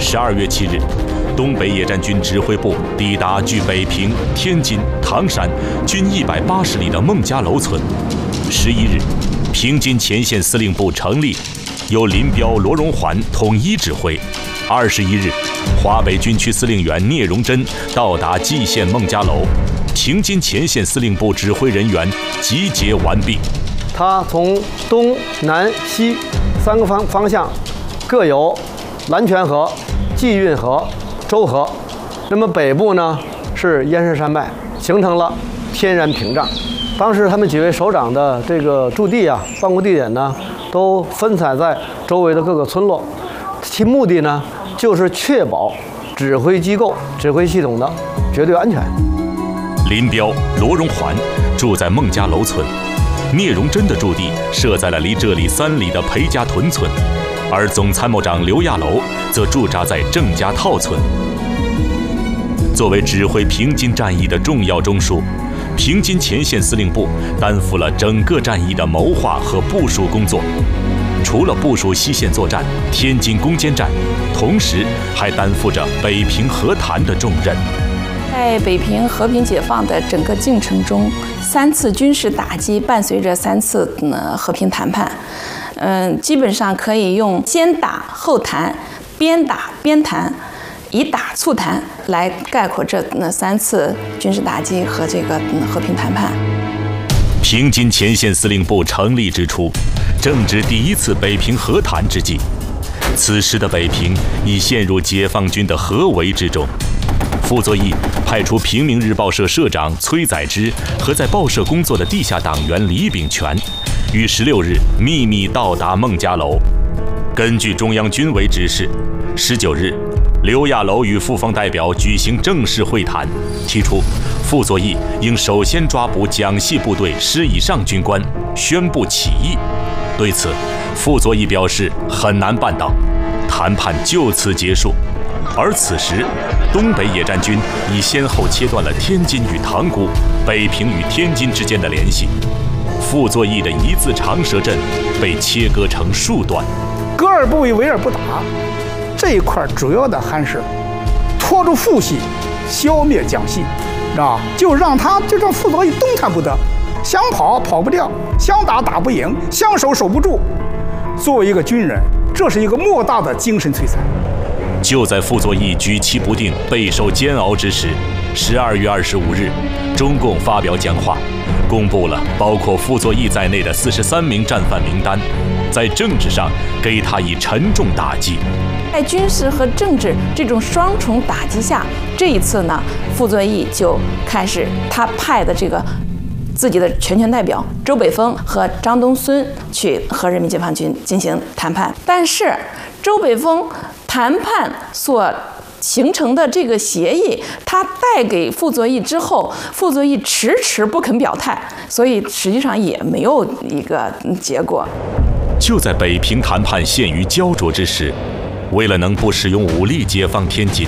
12月7日，东北野战军指挥部抵达距北平、天津、唐山均180里的孟家楼村。11日，平津前线司令部成立，由林彪、罗荣桓统一指挥。21日，华北军区司令员聂荣臻到达蓟县孟家楼，平津前线司令部指挥人员集结完毕。 他从东南西3个方向各有蓝泉河、济运河、周河。那么北部呢是燕山山脉，形成了天然屏障。当时他们几位首长的这个驻地啊、办公地点呢，都分散在周围的各个村落，其目的呢就是确保指挥机构、指挥系统的绝对安全。 林彪、罗荣桓住在孟家楼村，聂荣臻的驻地设在了离这里3里的裴家屯村，而总参谋长刘亚楼则驻扎在郑家套村。作为指挥平津战役的重要中枢，平津前线司令部担负了整个战役的谋划和部署工作。除了部署西线作战、天津攻坚战，同时还担负着北平和谈的重任。 在北平和平解放的整个进程中，3次军事打击伴随着3次和平谈判，基本上可以用先打后谈、边打边谈、以打促谈来概括这3次军事打击和这个和平谈判。 平津前线司令部成立之初，正值第1次北平和谈之际，此时的北平已陷入解放军的合围之中。傅作义派出平民日报社社长崔载之和在报社工作的地下党员李炳全，于16日秘密到达孟家楼。根据中央军委指示，19日，刘亚楼与复方代表举行正式会谈，提出傅作义应首先抓捕蒋系部队10以上军官，宣布起义。对此，傅作义表示很难办到，谈判就此结束。而此时，东北野战军已先后切断了天津与塘沽、北平与天津之间的联系。傅作义的一字长蛇阵被切割成数段， 割而不为，围而不打。这一块主要的还是拖住傅系，消灭蒋系，就让傅作义动弹不得，想跑跑不掉，想打打不赢，想守守不住。作为一个军人，这是一个莫大的精神摧残。 就在傅作义举棋不定、备受煎熬之时，12月25日，中共发表讲话，公布了包括傅作义在内的43名战犯名单，在政治上给他以沉重打击。 在军事和政治这种双重打击下，这一次呢，傅作义就开始他派的这个自己的全权代表周北峰和张东荪去和人民解放军进行谈判，但是周北峰谈判所形成的这个协议，他带给傅作义之后，傅作义迟迟不肯表态，所以实际上也没有一个结果。 就在北平谈判陷于焦灼之时，为了能不使用武力解放天津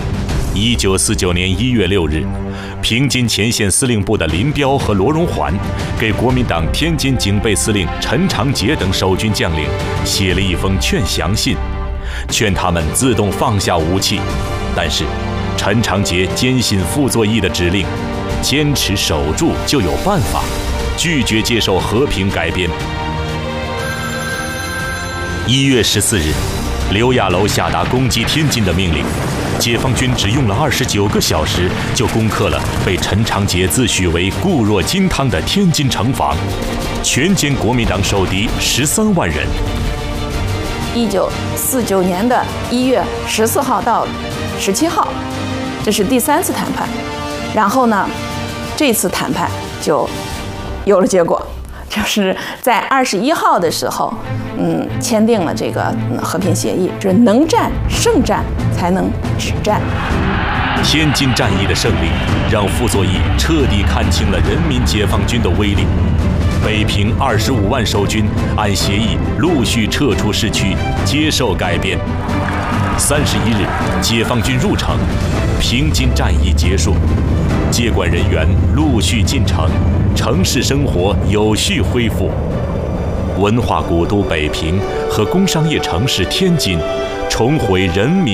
，1949年1月6日，平津前线司令部的林彪和罗荣桓给国民党天津警备司令陈长捷等守军将领写了一封劝降信，劝他们自动放下武器。但是陈长捷坚信傅作义的指令，坚持守住就有办法，拒绝接受和平改编。1月14日，刘亚楼下达攻击天津的命令，解放军只用了29个小时就攻克了被陈长捷自诩为固若金汤的天津城防，全歼国民党守敌13万人。 1949年的1月14号到17号，这是第3次谈判。然后呢，这次谈判就有了结果，就是在21号的时候，签订了这个和平协议，就是能战胜战才能止战。 天津战役的胜利让傅作义彻底看清了人民解放军的威力。北平25万守军按协议陆续撤出市区，接受改编。31日，解放军入城，平津战役结束，接管人员陆续进城，城市生活有序恢复。文化古都北平和工商业城市天津重回人民